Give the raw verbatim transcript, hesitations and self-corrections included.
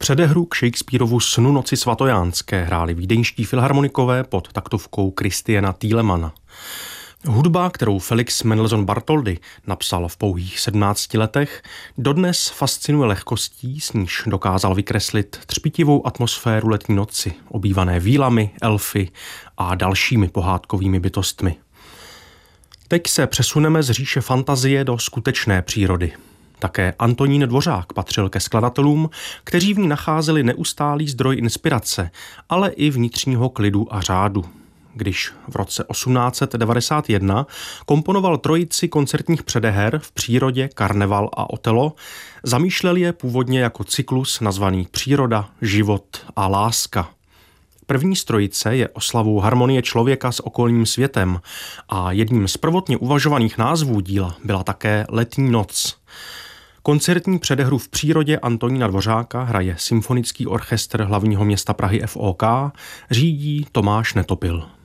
Předehru k Shakespearovu Snu noci svatojánské hráli vídeňští filharmonikové pod taktovkou Christiana Tielemana. Hudba, kterou Felix Mendelssohn Bartholdy napsal v pouhých sedmnácti letech, dodnes fascinuje lehkostí, s níž dokázal vykreslit třpitivou atmosféru letní noci, obývané vílami, elfy a dalšími pohádkovými bytostmi. Teď se přesuneme z říše fantazie do skutečné přírody. Také Antonín Dvořák patřil ke skladatelům, kteří v ní nacházeli neustálý zdroj inspirace, ale i vnitřního klidu a řádu. Když v roce osmnáct set devadesát jedna komponoval trojici koncertních předeher v přírodě, Karneval a Otelo, zamýšlel je původně jako cyklus nazvaný Příroda, život a láska. První z trojice je oslavou harmonie člověka s okolním světem a jedním z prvotně uvažovaných názvů díla byla také Letní noc. Koncertní předehru v přírodě Antonína Dvořáka hraje Symfonický orchestr hlavního města Prahy F O K, řídí Tomáš Netopil.